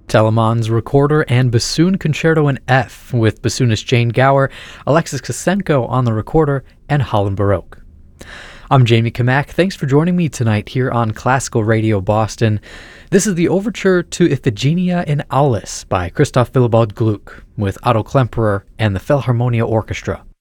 Telemann's Recorder and Bassoon Concerto in F, with bassoonist Jane Gower, Alexis Kosenko on the recorder, and Holland Baroque. I'm Jamie Kamak. Thanks for joining me tonight here on Classical Radio Boston. This is the overture to Iphigenia in Aulis by Christoph Willibald Gluck with Otto Klemperer and the Philharmonia Orchestra.